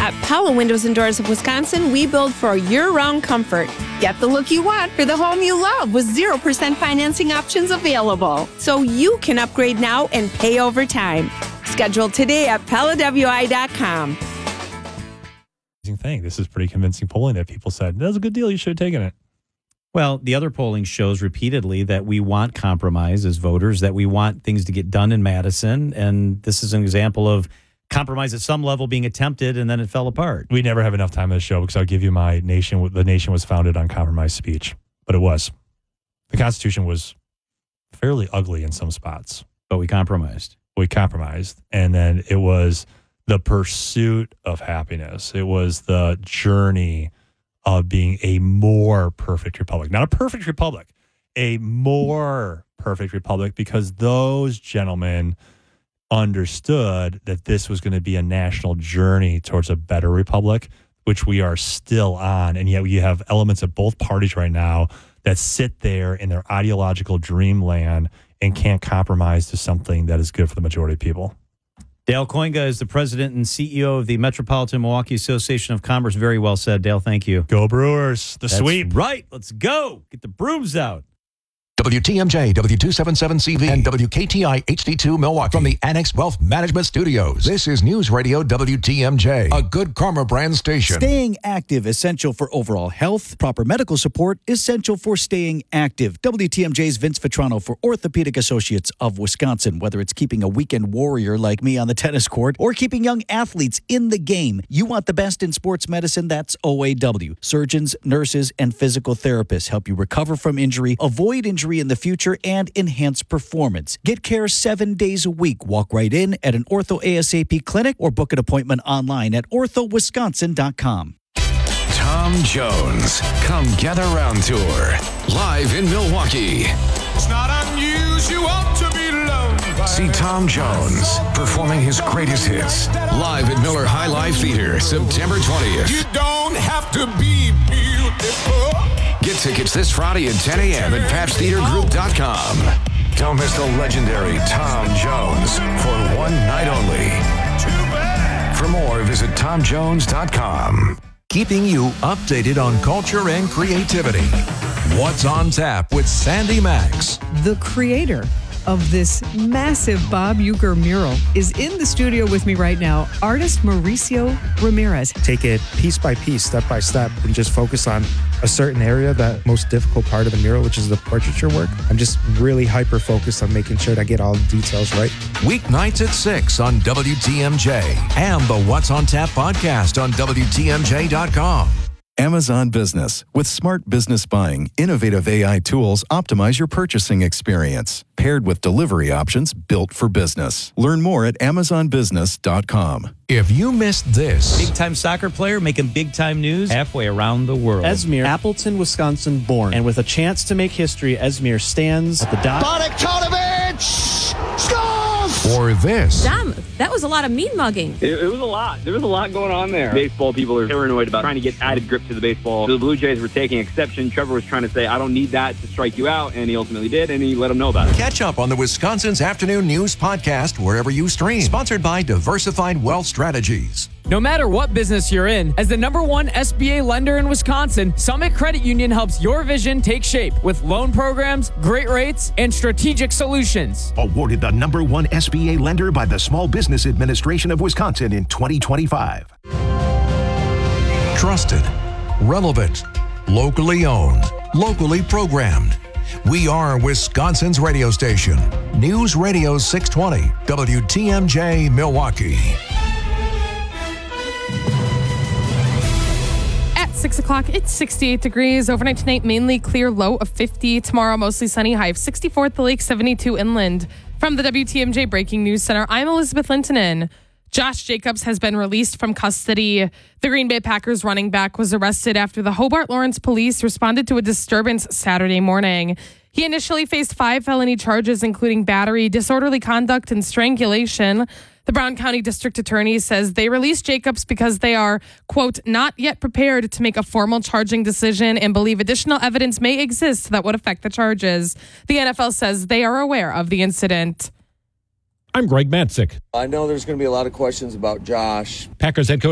At Pella Windows and Doors of Wisconsin, we build for year-round comfort. Get the look you want for the home you love with 0% financing options available. So you can upgrade now and pay over time. Schedule today at PellaWI.com. Thing. This is pretty convincing polling that people said, that was a good deal, you should have taken it. Well, the other polling shows repeatedly that we want compromise as voters, that we want things to get done in Madison. And this is an example of compromise at some level being attempted and then it fell apart. We never have enough time on the show because I'll give you my nation. The nation was founded on compromise speech, but it was. The Constitution was fairly ugly in some spots. But we compromised. And then it was the pursuit of happiness. It was the journey of being a more perfect republic. Not a perfect republic, a more perfect republic, because those gentlemen understood that this was going to be a national journey towards a better republic, which we are still on. And yet we have elements of both parties right now that sit there in their ideological dreamland and can't compromise to something that is good for the majority of people. Dale Koinga is the president and CEO of the Metropolitan Milwaukee Association of Commerce. Very well said, Dale. Thank you. Go Brewers. That's sweep. Right. Let's go. Get the brooms out. WTMJ, W277CV, and WKTI HD2 Milwaukee from the Annex Wealth Management Studios. This is News Radio WTMJ, a Good Karma brand station. Staying active, essential for overall health. Proper medical support, essential for staying active. WTMJ's Vince Vitrano for Orthopedic Associates of Wisconsin. Whether it's keeping a weekend warrior like me on the tennis court or keeping young athletes in the game, you want the best in sports medicine, that's OAW. Surgeons, nurses, and physical therapists help you recover from injury, avoid injury in the future, and enhance performance. Get care 7 days a week. Walk right in at an Ortho ASAP clinic or book an appointment online at orthowisconsin.com. Tom Jones, Come Gather Round Tour, live in Milwaukee. It's not unusual to be loved by. See Tom Jones performing his greatest hits live at Miller High Life Theater, September 20th. You don't have to be beautiful. Get tickets this Friday at 10 a.m. at PabstTheaterGroup.com. Don't miss the legendary Tom Jones for one night only. For more, visit TomJones.com. Keeping you updated on culture and creativity. What's on Tap with Sandy Max. The creator of this massive Bob Uecker mural is in the studio with me right now, artist Mauricio Ramirez. Take it piece by piece, step by step, and just focus on a certain area, that most difficult part of the mural, which is the portraiture work. I'm just really hyper-focused on making sure that I get all the details right. Weeknights at 6 on WTMJ and the What's on Tap podcast on WTMJ.com. Amazon Business. With smart business buying, innovative AI tools optimize your purchasing experience, paired with delivery options built for business. Learn more at AmazonBusiness.com. If you missed this, big-time soccer player making big-time news halfway around the world. Esmir, Appleton, Wisconsin born. And with a chance to make history, Esmir stands at the dot. Bogdanovic scores! Or this. Dom, that was a lot of mean mugging. It was a lot. There was a lot going on there. Baseball people are paranoid about trying to get added grip to the baseball. So the Blue Jays were taking exception. Trevor was trying to say, I don't need that to strike you out, and he ultimately did, and he let them know about it. Catch up on the Wisconsin's Afternoon News podcast wherever you stream. Sponsored by Diversified Wealth Strategies. No matter what business you're in, as the #1 SBA lender in Wisconsin, Summit Credit Union helps your vision take shape with loan programs, great rates, and strategic solutions. Awarded the #1 SBA lender by the Small Business Administration of Wisconsin in 2025. Trusted, relevant, locally owned, locally programmed. We are Wisconsin's radio station. News Radio 620, WTMJ Milwaukee. 6 o'clock, it's 68 degrees. Overnight tonight, mainly clear, low of 50. Tomorrow, mostly sunny, high of 64 at the lake, 72 inland. From the WTMJ Breaking News Center, I'm Elizabeth Lintonen. Josh Jacobs has been released from custody. The Green Bay Packers running back was arrested after the Hobart Lawrence police responded to a disturbance Saturday morning. He initially faced 5 felony charges, including battery, disorderly conduct, and strangulation. The Brown County District Attorney says they released Jacobs because they are, quote, not yet prepared to make a formal charging decision and believe additional evidence may exist that would affect the charges. The NFL says they are aware of the incident. I'm Greg Matzik. I know there's going to be a lot of questions about Josh. Packers head coach